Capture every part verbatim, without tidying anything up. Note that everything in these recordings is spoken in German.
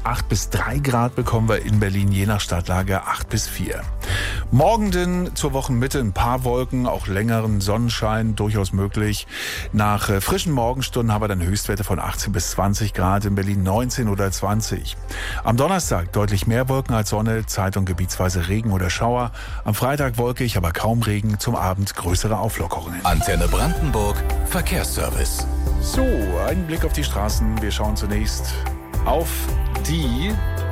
acht bis drei Grad bekommen wir in Berlin, je nach Startlage acht bis vier. Morgen denn zur Wochenmitte ein paar Wolken, auch längeren Sonnenschein durchaus möglich. Nach äh, frischen Morgenstunden haben wir dann Höchstwerte von achtzehn bis zwanzig Grad, in Berlin neunzehn oder zwanzig. Am Donnerstag deutlich mehr Wolken als Sonne, Zeit- und gebietsweise Regen oder Schauer. Am Freitag wolkig, aber kaum Regen, zum Abend größere Auflockerungen. Antenne Brandenburg, Verkehrsservice. So, ein Blick auf die Straßen. Wir schauen zunächst auf die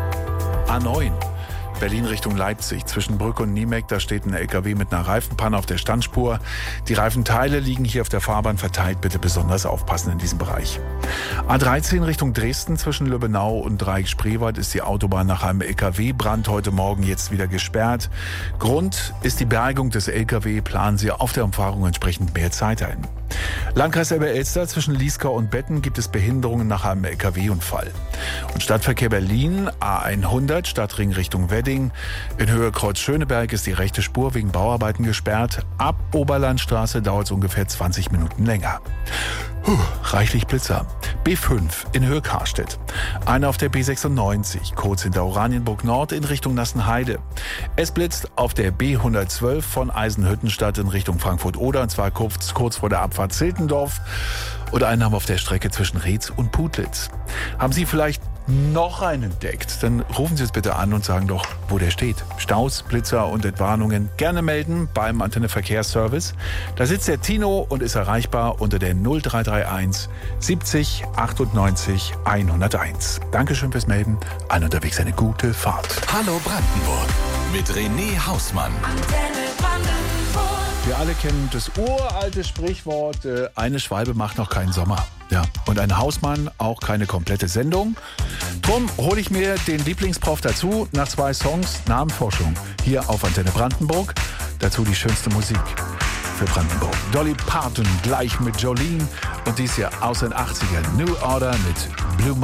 A neun. Berlin Richtung Leipzig. Zwischen Brücke und Niemek, da steht ein L K W mit einer Reifenpanne auf der Standspur. Die Reifenteile liegen hier auf der Fahrbahn verteilt. Bitte besonders aufpassen in diesem Bereich. A dreizehn Richtung Dresden. Zwischen Lübbenau und Dreieck Spreewald ist die Autobahn nach einem L K W-Brand heute Morgen jetzt wieder gesperrt. Grund ist die Bergung des L K W. Planen Sie auf der Umfahrung entsprechend mehr Zeit ein. Landkreis Elbe-Elster, zwischen Lieskau und Betten gibt es Behinderungen nach einem L K W-Unfall. Und Stadtverkehr Berlin, A hundert, Stadtring Richtung Wedding. In Höhe Kreuz Schöneberg ist die rechte Spur wegen Bauarbeiten gesperrt. Ab Oberlandstraße dauert es ungefähr zwanzig Minuten länger. Puh, reichlich Blitzer. B fünf in Höhe Karstedt. Einer auf der B sechsundneunzig, kurz hinter Oranienburg Nord in Richtung Nassenheide. Es blitzt auf der B hundertzwölf von Eisenhüttenstadt in Richtung Frankfurt-Oder, und zwar kurz, kurz vor der Abfahrt Ziltendorf. Oder einen haben wir auf der Strecke zwischen Reetz und Putlitz. Haben Sie vielleicht noch einen entdeckt? Dann rufen Sie es bitte an und sagen doch, wo der steht. Staus, Blitzer und Entwarnungen gerne melden beim Antenne Verkehrsservice. Da sitzt der Tino und ist erreichbar unter der null drei drei eins siebzig achtundneunzig hunderteins. Dankeschön fürs Melden. Allen unterwegs eine gute Fahrt. Hallo Brandenburg mit René Hausmann. Antenne Brandenburg. Wir alle kennen das uralte Sprichwort, äh, eine Schwalbe macht noch keinen Sommer. Ja, und ein Hausmann auch keine komplette Sendung. Drum hole ich mir den Lieblingsprof dazu nach zwei Songs, Namenforschung, hier auf Antenne Brandenburg. Dazu die schönste Musik für Brandenburg. Dolly Parton gleich mit Jolene und dies hier aus den achtzigern. New Order mit Blue